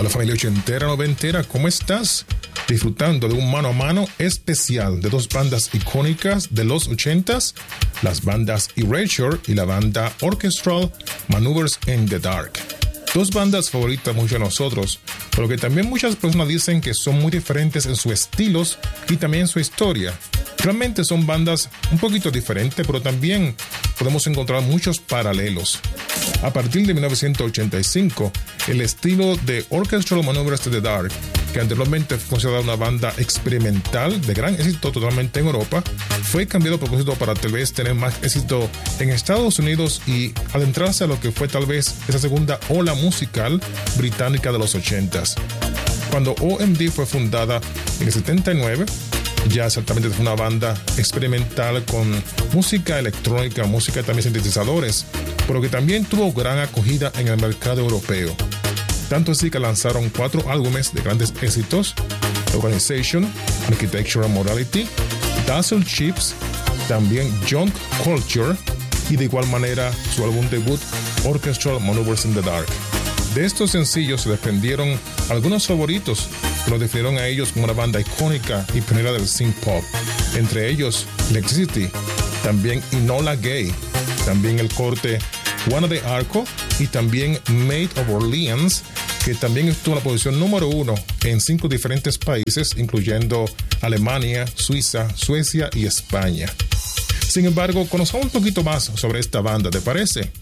Hola familia ochentera, noventera, ¿cómo estás? Disfrutando de un mano a mano especial de dos bandas icónicas de los 80s, las bandas Erasure y la banda Orchestral Maneuvers in the Dark. Dos bandas favoritas mucho de nosotros, pero que también muchas personas dicen que son muy diferentes en sus estilos y también en su historia. Realmente son bandas un poquito diferentes, pero también podemos encontrar muchos paralelos. A partir de 1985, el estilo de Orchestral Maneuvers in the Dark, que anteriormente fue considerada una banda experimental de gran éxito totalmente en Europa, fue cambiado a propósito para tal vez tener más éxito en Estados Unidos y adentrarse a lo que fue tal vez esa segunda ola musical británica de los 80s. Cuando OMD fue fundada en el 79, ya exactamente fue una banda experimental con música electrónica, música también sintetizadores, pero que también tuvo gran acogida en el mercado europeo. Tanto así que lanzaron 4 álbumes de grandes éxitos: Organization, Architecture and Morality, Dazzle Chips, también Junk Culture y de igual manera su álbum debut Orchestral Maneuvers in the Dark. De estos sencillos se desprendieron algunos favoritos que los definieron a ellos como una banda icónica y pionera del synth pop, entre ellos Electricity, también Enola Gay, también el corte Juana de Arco y también Maid of Orleans, que también estuvo en la posición número 1 en 5 diferentes países, incluyendo Alemania, Suiza, Suecia y España. Sin embargo, conozcamos un poquito más sobre esta banda, ¿te parece?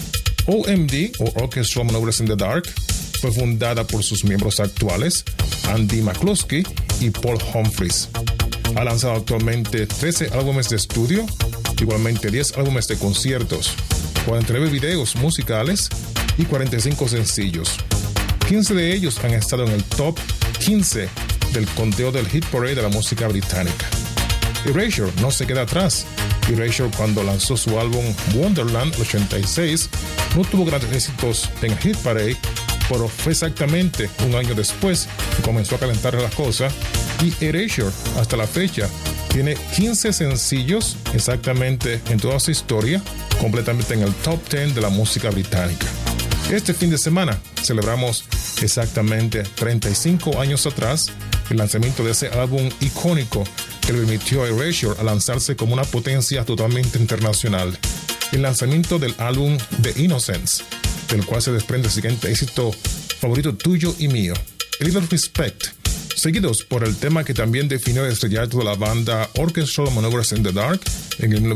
OMD, o Orchestral Maneuvers in the Dark, fue fundada por sus miembros actuales, Andy McCluskey y Paul Humphries. Ha lanzado actualmente 13 álbumes de estudio, igualmente 10 álbumes de conciertos, 49 videos musicales y 45 sencillos. 15 de ellos han estado en el top 15 del conteo del Hit Parade de la música británica. Erasure no se queda atrás. Erasure, cuando lanzó su álbum Wonderland en el 86, no tuvo grandes éxitos en el Hit Parade, pero fue exactamente un año después que comenzó a calentar las cosas, y Erasure hasta la fecha tiene 15 sencillos exactamente en toda su historia, completamente en el top 10 de la música británica. Este fin de semana celebramos exactamente 35 años atrás el lanzamiento de ese álbum icónico que le permitió a Erasure a lanzarse como una potencia totalmente internacional. El lanzamiento del álbum The Innocents, del cual se desprende el siguiente éxito favorito tuyo y mío, A Little Respect, seguidos por el tema que también definió el estrellato de la banda Orchestral Maneuvers in the Dark en el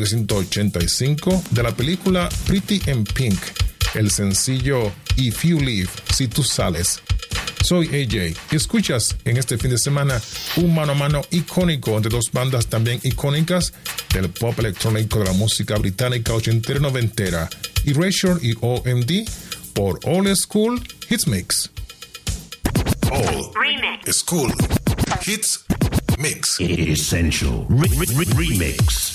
1985 de la película Pretty in Pink, el sencillo If You Leave, Si Tú Sales. Soy AJ y escuchas en este fin de semana un mano a mano icónico entre dos bandas también icónicas del pop electrónico de la música británica ochentera y noventera, Erasure y OMD, por All School Hits Mix. All Remix. School Hits Mix. Essential Remix.